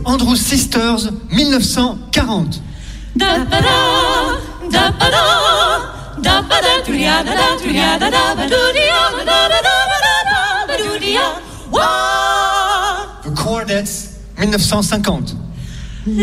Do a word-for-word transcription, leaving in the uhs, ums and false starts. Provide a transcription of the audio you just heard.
Andrews Sisters, dix-neuf cent quarante. The Chordettes, dix-neuf cent cinquante.